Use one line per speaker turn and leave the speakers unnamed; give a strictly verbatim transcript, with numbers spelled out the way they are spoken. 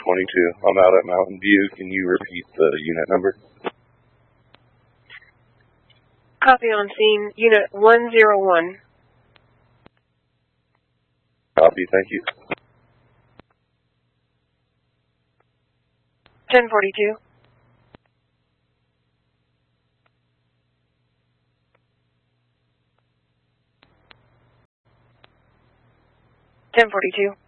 twenty-two. I'm out at Mountain View. Can you repeat the unit number?
Copy on scene, unit one zero one.
Copy, thank you.
ten forty-two. ten forty-two.